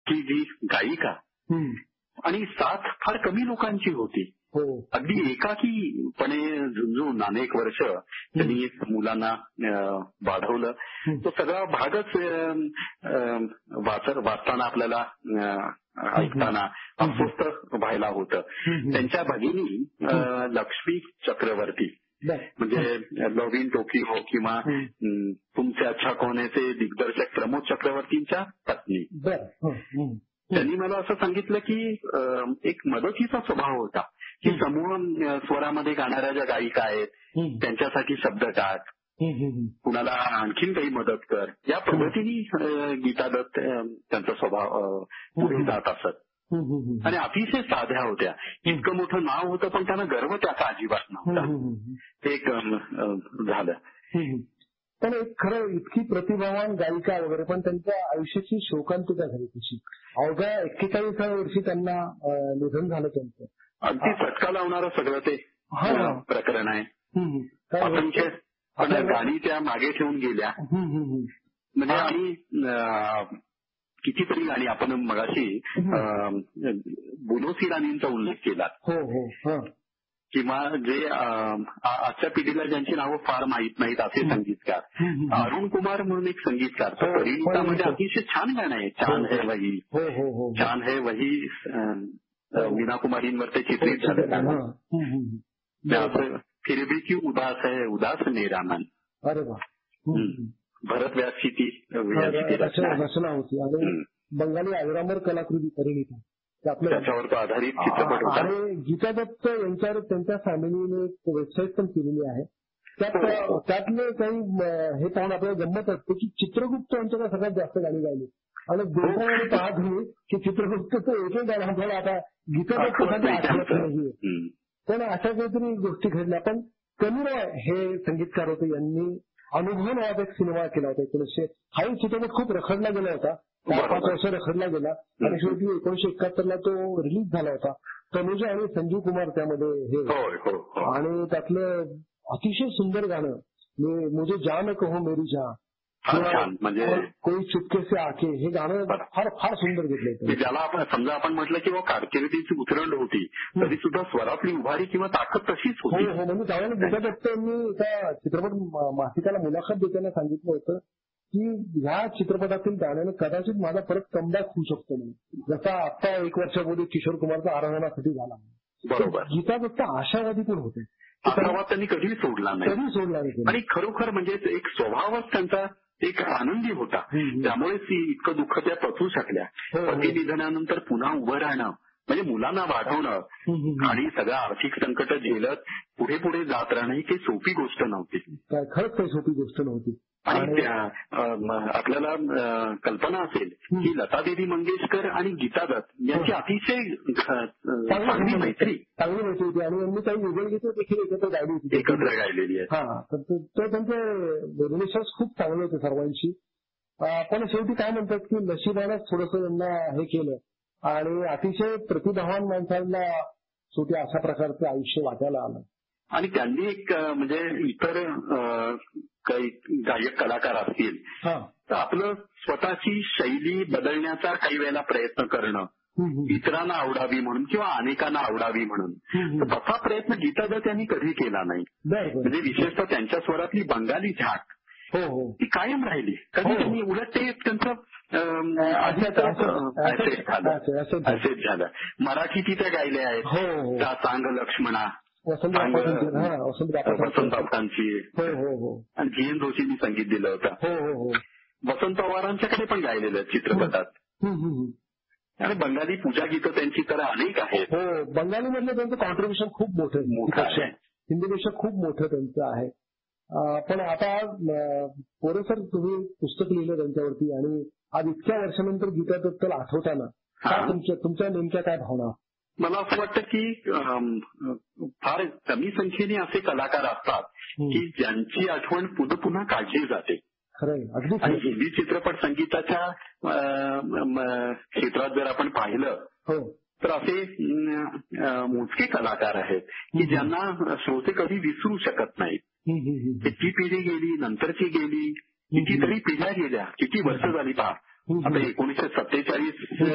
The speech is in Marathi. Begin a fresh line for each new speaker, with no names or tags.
की जी गायिका आणि साथ फार कमी लोकांची होती. अगदी एकाकीपणे झुंजून अनेक वर्ष त्यांनी मुलांना वाढवलं. तो सगळा भागच वाचताना आपल्याला ऐकताना अस्वस्थ व्हायला होतं. त्यांच्या भगिनी लक्ष्मी चक्रवर्ती म्हणजे लव्ह इन टोकियो किंवा तुमचे अच्छा कोणचे दिग्दर्शक प्रमोद चक्रवर्तींच्या पत्नी. त्यांनी मला असं सांगितलं की एक मदतीचा स्वभाव होता की समूह स्वरामध्ये गाणाऱ्या ज्या गायिका आहेत त्यांच्यासाठी शब्द टाक, कुणाला आणखीन काही मदत कर, या पद्धतीने गीता दत्त त्यांचा स्वभाव पुढे जात असत. आणि अतिशय साध्या होत्या. इतकं मोठं नाव होतं पण त्यांना गर्व त्याचा अजिबात नव्हता. ते एक झालं.
पण एक खरं इतकी प्रतिभावान गायिका वगैरे पण त्यांच्या आयुष्याची शोकांतिका झाली तशी. अवघ्या 41व्या वर्षी त्यांना निधन झालं त्यांचं.
अगदी चटका लावणारं सगळं ते प्रकरण आहे. असंख्य पण गाणी त्या मागे ठेवून गेल्या. म्हणजे आणि कितीतरी गाणी आपण मगाशी बुलोसी राणींचा उल्लेख केला किंवा जे आजच्या पिढीला ज्यांची नावं फार माहीत नाहीत असे संगीतकार. अरुण कुमार म्हणून एक संगीतकार, परिणीतामध्ये अतिशय छान गाणं आहे, चांद है वही. चांद है वही मीना कुमारींवर ते चित्रित झालं गाणं. फिर भी क्यों उदास है उदास मेरा मन.
अरे वा.
भरत व्यासची ती
रचना होती आणि बंगाली अजरामर कलाकृती परिणीता
त्याच्यावर तो आधारित चित्रपट होता.
आणि गीता दत्त यांच्यावर त्यांच्या फॅमिलीने एक वेबसाईट पण केलेली आहे. त्यातले काही हे पाहून आपल्याला गंमत असते की चित्रगुप्त यांच्याकडे सगळ्यात जास्त गाणी गायली आणि दुर्दैवाने पाहत होईल की चित्रगुप्तचं एकही गाणं आपल्याला आता गीता दत्तसाठी आठवत नाहीये. पण अशा काहीतरी गोष्टी घडल्या. पण कमी रॉय हे संगीतकार होते, यांनी अनुभव नावाचा एक सिनेमा केला होता 1900. हा चित्रपट खूप रखडला गेला होता, 4-5 वर्ष रखडला गेला आणि शेवटी 1971ला तो रिलीज झाला होता. तनुजा आणि संजीव कुमार त्यामध्ये हे आणि त्यातलं अतिशय सुंदर गाणं मुझे जान कहो मेरी जान
म्हणजे
कोई चुपके से आके, हे गाणं फार फार सुंदर घेतलंय.
ज्याला आपण समजा आपण म्हटलं की कारकिर्दीची उतरंड होती तरी सुद्धा स्वरातली उभारी किंवा ताकद तशीच होती.
म्हणजे त्यावेळेला गीता दत्त यांनी एका चित्रपट मासिकाला मुलाखत देताना सांगितलं होतं की ह्या चित्रपटातील गाण्याने कदाचित माझा परत कमबॅक होऊ शकतो म्हणून, जसा आता 1 वर्षापूर्वी किशोर कुमारचा आरोहणासाठी झाला.
बरोबर.
गीता दत्त आशावादी पण होते.
आशावाद त्यांनी कधीही सोडला नाही आणि खरोखर म्हणजे एक स्वभावच त्यांचा एक आनंदी होता. त्यामुळे इतकं दुःख त्या पचवू शकल्या. पती निधनानंतर पुन्हा उभं राहणं म्हणजे मुलांना वाढवणं आणि सगळं आर्थिक संकट झेलत पुढे पुढे जात राहणं ही काही सोपी गोष्ट नव्हती.
खरंच काही सोपी गोष्ट नव्हती.
आणि आपल्याला कल्पना असेल की लतादीदी मंगेशकर आणि गीता दत्त यांची अतिशय चांगली मैत्री
होती आणि यांनी काही वेगळे गीतं देखील
एकत्र गायलेली आहे.
तर त्यांचे रिलेशन्स खूप चांगले होते सर्वांशी. पण शेवटी काय म्हणतात की नशिबानंच थोडंसं त्यांना हे केलं आणि अतिशय प्रतिभावान माणसांना शेवटी अशा प्रकारचं आयुष्य वाटायला आलं.
आणि त्यांनी एक म्हणजे इतर काही गायक कलाकार असतील तर आपलं स्वतःची शैली बदलण्याचा काही वेळेला प्रयत्न करणं, इतरांना आवडावी म्हणून किंवा अनेकांना आवडावी म्हणून, तर तसा प्रयत्न गीता दत्त यांनी कधी केला नाही. म्हणजे विशेषतः त्यांच्या स्वरातली बंगाली झाक ती कायम राहिली. कधी त्यांनी उलट ते त्यांचं असेच झालं. मराठी तिथे गायले आहेत, त्या सांग लक्ष्मणा, वसंत बापटांची आणि जी एन जोशींनी संगीत दिलं होतं. वसंत पवारांच्याकडे पण गायलेलं चित्रपटात. आणि बंगाली पूजा गीतं त्यांची तर अनेक आहेत.
बंगालीमधलं त्यांचं कॉन्ट्रीब्युशन खूप मोठं आहे, हिंदीपेक्षा खूप मोठं त्यांचं आहे. पण आता पोरे सर तुम्ही पुस्तक लिहिलं त्यांच्यावरती आणि आज इतक्या वर्षानंतर गीता दत्तला आठवताना तुमच्या नेमक्या काय भावना?
मला असं वाटतं की फार कमी संख्येने असे कलाकार असतात की ज्यांची आठवण पुन्हा पुन्हा काढली जाते. आणि हिंदी चित्रपट संगीताच्या क्षेत्रात जर आपण पाहिलं तर असे मोजके कलाकार आहेत की ज्यांना श्रोते कधी विसरू शकत नाहीत. ती पिढी गेली, नंतरची गेली, कितीतरी पिढ्या गेल्या, किती वर्ष झाली पहा. आता 1947